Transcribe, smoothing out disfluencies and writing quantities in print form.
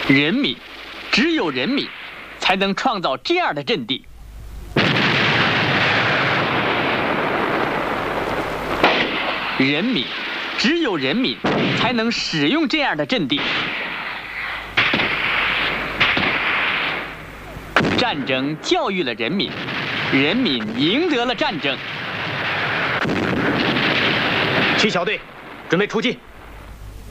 人民，只有人民，才能创造这样的阵地。人民，只有人民，才能使用这样的阵地。战争教育了人民，人民赢得了战争。 七小队，准备出击。